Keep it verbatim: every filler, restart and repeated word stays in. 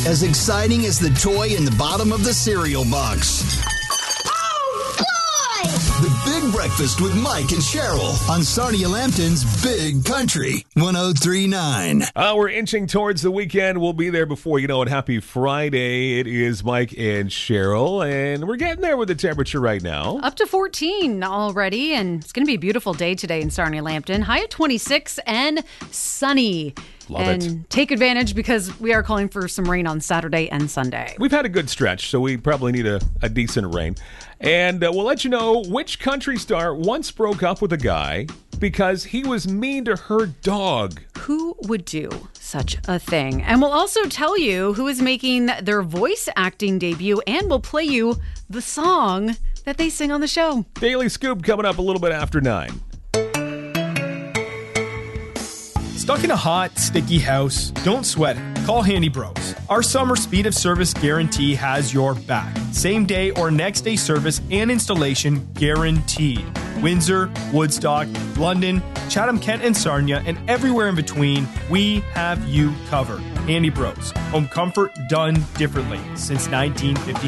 as exciting as the toy in the bottom of the cereal box. Oh, boy! The Big Breakfast with Mike and Cheryl on Sarnia Lambton's Big Country one oh three point nine. Uh, we're inching towards the weekend. We'll be there before you know it. Happy Friday. It is Mike and Cheryl, and we're getting there with the temperature right now. Up to fourteen already, and it's going to be a beautiful day today in Sarnia Lambton. High at twenty-six and sunny. Love and it. Take advantage because we are calling for some rain on Saturday and Sunday. We've had a good stretch, so we probably need a, a decent rain. And uh, we'll let you know which country star once broke up with a guy because he was mean to her dog. Who would do such a thing? And we'll also tell you who is making their voice acting debut, and we'll play you the song that they sing on the show. Daily Scoop coming up a little bit after nine. Stuck in a hot, sticky house? Don't sweat it. Call Handy Bros. Our summer speed of service guarantee has your back. Same day or next day service and installation guaranteed. Windsor, Woodstock, London, Chatham-Kent and Sarnia, and everywhere in between, we have you covered. Handy Bros. Home comfort done differently since nineteen fifty.